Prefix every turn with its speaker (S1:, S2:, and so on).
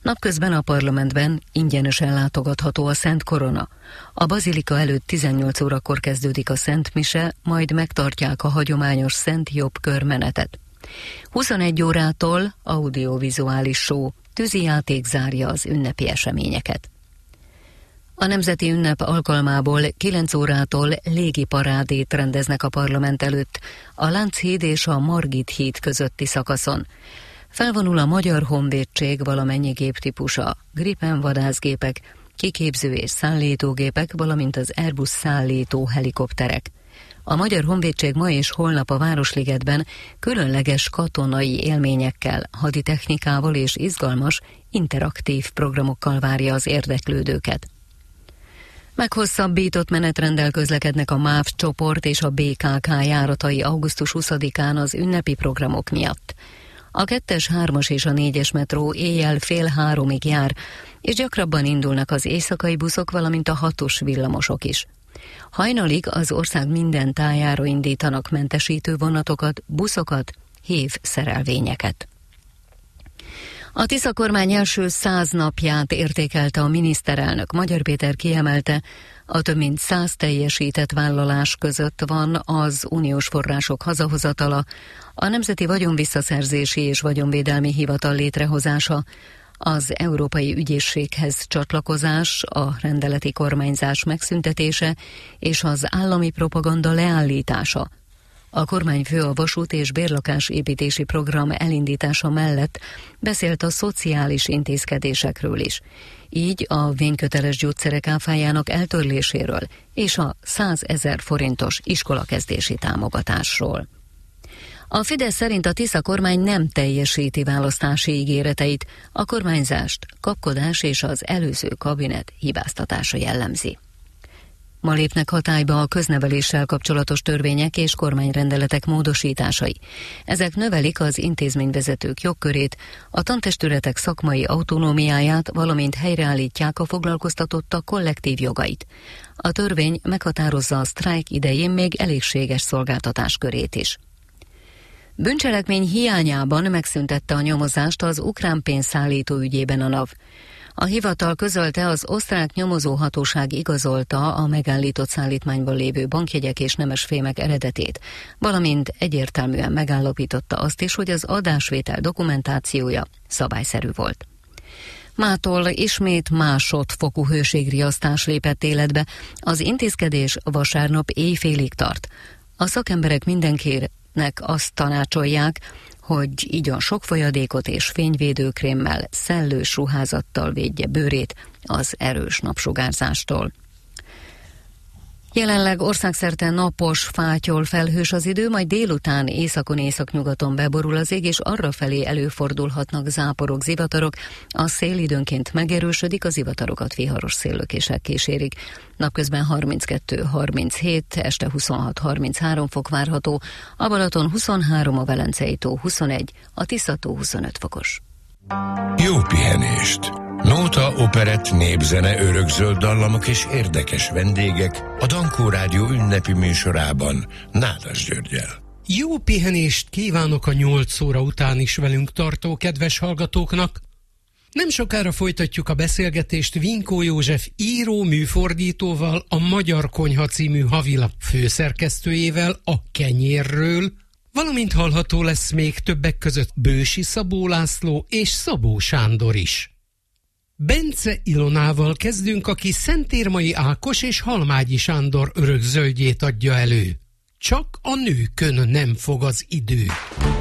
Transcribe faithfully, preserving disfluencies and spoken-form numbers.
S1: Napközben a parlamentben ingyenesen látogatható a Szent Korona. A bazilika előtt tizennyolc órakor kezdődik a Szent Mise, majd megtartják a hagyományos Szent Jobb körmenetet. huszonegy órától audiovizuális show, tűzijáték zárja az ünnepi eseményeket. A nemzeti ünnep alkalmából kilenc órától légiparádét rendeznek a parlament előtt a Lánchíd és a Margit híd közötti szakaszon. Felvonul a Magyar Honvédség valamennyi géptípusa, Gripen vadászgépek, kiképző és szállítógépek, valamint az Airbus szállító helikopterek. A Magyar Honvédség ma és holnap a Városligetben különleges katonai élményekkel, haditechnikával és izgalmas, interaktív programokkal várja az érdeklődőket. Meghosszabbított menetrenddel közlekednek a MÁV csoport és a bé ká ká járatai augusztus huszadikán az ünnepi programok miatt. A kettes, hármas és a négyes metró éjjel fél háromig jár, és gyakrabban indulnak az éjszakai buszok, valamint a hatos villamosok is. Hajnalig az ország minden tájára indítanak mentesítő vonatokat, buszokat, hév szerelvényeket. A Tisza kormány első száz napját értékelte a miniszterelnök. Magyar Péter kiemelte, a több mint száz teljesített vállalás között van az uniós források hazahozatala, a Nemzeti Vagyonvisszaszerzési és Vagyonvédelmi Hivatal létrehozása, az Európai Ügyészséghez csatlakozás, a rendeleti kormányzás megszüntetése és az állami propaganda leállítása. A kormányfő a vasút és bérlakásépítési program elindítása mellett beszélt a szociális intézkedésekről is, így a vényköteles gyógyszerek áfájának eltörléséről és a százezer forintos iskolakezdési támogatásról. A Fidesz szerint a Tisza kormány nem teljesíti választási ígéreteit, a kormányzást kapkodás és az előző kabinet hibáztatása jellemzi. Ma lépnek hatályba a közneveléssel kapcsolatos törvények és kormányrendeletek módosításai. Ezek növelik az intézményvezetők jogkörét, a tantestületek szakmai autonómiáját, valamint helyreállítják a foglalkoztatottak kollektív jogait. A törvény meghatározza a sztrájk idején még elégséges szolgáltatás körét is. Bűncselekmény hiányában megszüntette a nyomozást az ukrán pénzszállító ügyében a NAV. A hivatal közölte, az osztrák nyomozóhatóság igazolta a megállított szállítmányban lévő bankjegyek és nemesfémek eredetét, valamint egyértelműen megállapította azt is, hogy az adásvétel dokumentációja szabályszerű volt. Mától ismét másodfokú hőségriasztás lépett életbe, az intézkedés vasárnap éjfélig tart. A szakemberek mindenkinek azt tanácsolják, hogy igyon sok folyadékot és fényvédőkrémmel, szellős ruházattal védje bőrét az erős napsugárzástól. Jelenleg országszerte napos, fátyol, felhős az idő, majd délután északon északnyugaton beborul az ég, és arrafelé előfordulhatnak záporok, zivatarok. A szél időnként megerősödik, a zivatarokat viharos széllökések kísérik. Napközben harminckettő harminchét, este huszonhat harminchárom fok várható, a Balaton huszonhárom, a Velencei tó huszonegy, a Tisza tó huszonöt fokos.
S2: Jó pihenést! Nóta, operett, népzene, örökzöld dallamok és érdekes vendégek a Dankó Rádió ünnepi műsorában Nádas Györggyel.
S3: Jó pihenést kívánok a nyolc óra után is velünk tartó kedves hallgatóknak. Nem sokára folytatjuk a beszélgetést Vinkó József író műfordítóval, a Magyar Konyha című havilap főszerkesztőjével a kenyérről, valamint hallható lesz még többek között Bősi Szabó László és Szabó Sándor is. Bence Ilonával kezdünk, aki Szentérmai Ákos és Halmágyi Sándor örökzöldjét adja elő. Csak a nőkön nem fog az idő.